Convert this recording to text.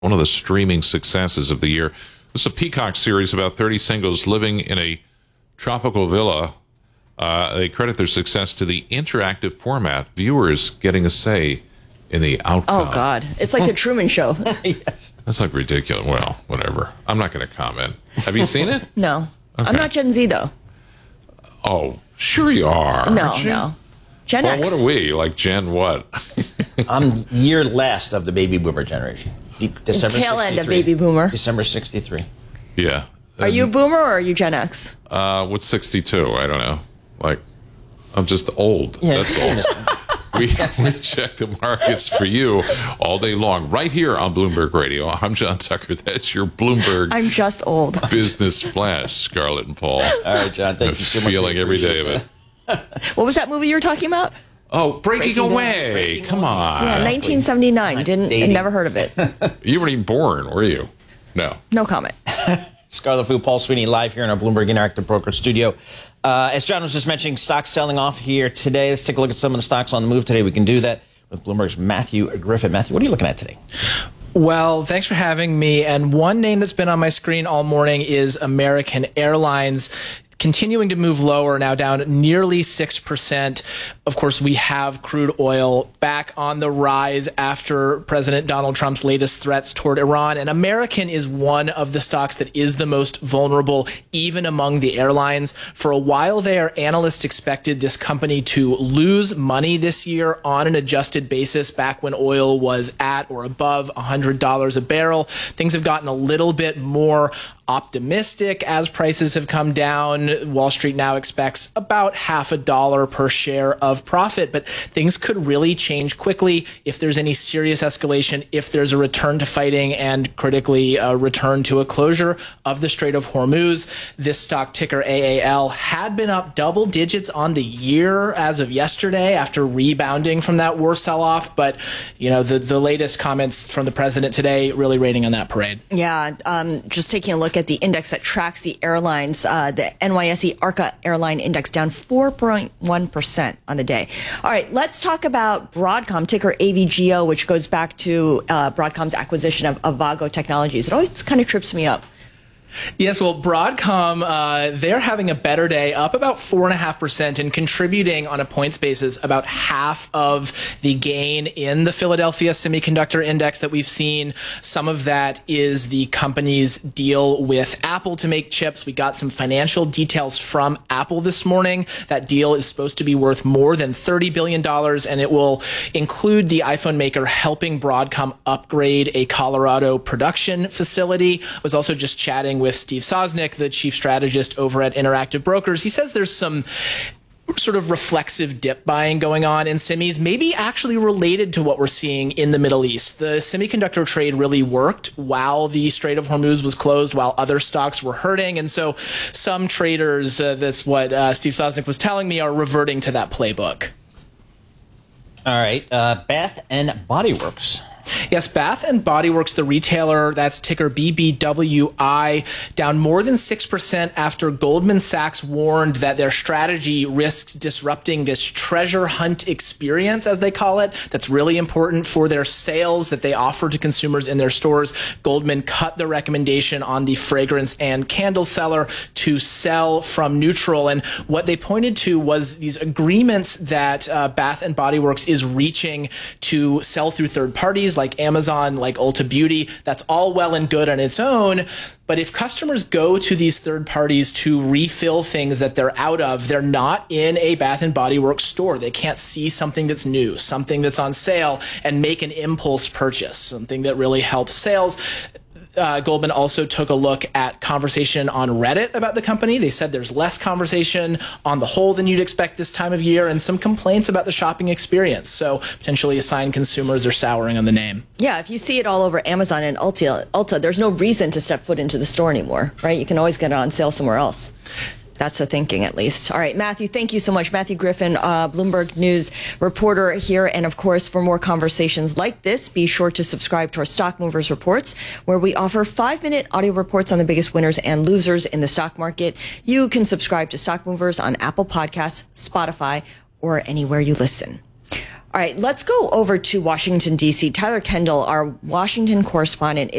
one of the streaming successes of the year. This is a Peacock series about 30 singles living in a tropical villa. They credit their success to the interactive format, viewers getting a say in the outcome. Oh, God. It's like the Truman Show. Yes. That's like ridiculous. Well, whatever. I'm not going to comment. Have you seen it? No. Okay. I'm not Gen Z, though. Oh, sure you are. No, aren't you? no. Gen Well, X. what are we? Like Gen what? I'm year last of the baby boomer generation. December Tail end of 63. baby boomer. December 63. Yeah. Are you a boomer or are you Gen X? What's 62? I don't know. Like, I'm just old. Yeah, That's all. We check the markets for you all day long, right here on Bloomberg Radio. I'm John Tucker. That's your Bloomberg I'm just old. Business Flash, Scarlett and Paul. All right, John. Thank you so much. Feeling every day of it. What was that movie you were talking about? Oh, Breaking Away. Come on. Yeah, 1979. Never heard of it. You weren't even born, were you? No. No comment. Scarlet Fu, Paul Sweeney, live here in our Bloomberg Interactive Broker studio. As John was just mentioning, stocks selling off here today. Let's take a look at some of the stocks on the move today. We can do that with Bloomberg's Matthew Griffin. Matthew, what are you looking at today? Well, thanks for having me. And one name that's been on my screen all morning is American Airlines. Continuing to move lower, now down nearly 6%. Of course, we have crude oil back on the rise after President Donald Trump's latest threats toward Iran. And American is one of the stocks that is the most vulnerable, even among the airlines. For a while there, analysts expected this company to lose money this year on an adjusted basis back when oil was at or above $100 a barrel. Things have gotten a little bit more optimistic as prices have come down. Wall Street now expects about $0.50 per share of profit, but things could really change quickly if there's any serious escalation, if there's a return to fighting, and critically a return to a closure of the Strait of Hormuz. This stock, ticker AAL, had been up double digits on the year as of yesterday after rebounding from that war sell-off, but the latest comments from the president today really raining on that parade. Yeah, just taking a look at the index that tracks the airlines, the NYSE ARCA Airline Index down 4.1% on the day. All right, let's talk about Broadcom, ticker AVGO, which goes back to Broadcom's acquisition of Avago Technologies. It always kind of trips me up. Yes, well, Broadcom, they're having a better day, up about 4.5% and contributing on a points basis about half of the gain in the Philadelphia Semiconductor Index that we've seen. Some of that is the company's deal with Apple to make chips. We got some financial details from Apple this morning. That deal is supposed to be worth more than $30 billion, and it will include the iPhone maker helping Broadcom upgrade a Colorado production facility. I was also just chatting with Steve Sosnick, the chief strategist over at Interactive Brokers. He says there's some sort of reflexive dip buying going on in semis, maybe actually related to what we're seeing in the Middle East. The semiconductor trade really worked while the Strait of Hormuz was closed, while other stocks were hurting. And so some traders, that's what Steve Sosnick was telling me, are reverting to that playbook. All right. Bath and Body Works. Yes, Bath and Body Works, the retailer, that's ticker BBWI, down more than 6% after Goldman Sachs warned that their strategy risks disrupting this treasure hunt experience, as they call it, that's really important for their sales that they offer to consumers in their stores. Goldman cut the recommendation on the fragrance and candle seller to sell from neutral. And what they pointed to was these agreements that Bath and Body Works is reaching to sell through third parties like Amazon, like Ulta Beauty. That's all well and good on its own. But if customers go to these third parties to refill things that they're out of, they're not in a Bath and Body Works store. They can't see something that's new, something that's on sale, and make an impulse purchase, something that really helps sales. Goldman also took a look at conversation on Reddit about the company. They said there's less conversation on the whole than you'd expect this time of year, and some complaints about the shopping experience. So potentially a sign consumers are souring on the name. Yeah, if you see it all over Amazon and Ulta, there's no reason to step foot into the store anymore, right? You can always get it on sale somewhere else. That's the thinking, at least. All right, Matthew, thank you so much. Matthew Griffin, Bloomberg News reporter here. And of course, for more conversations like this, be sure to subscribe to our Stock Movers Reports, where we offer 5-minute audio reports on the biggest winners and losers in the stock market. You can subscribe to Stock Movers on Apple Podcasts, Spotify, or anywhere you listen. All right, let's go over to Washington, D.C. Tyler Kendall, our Washington correspondent,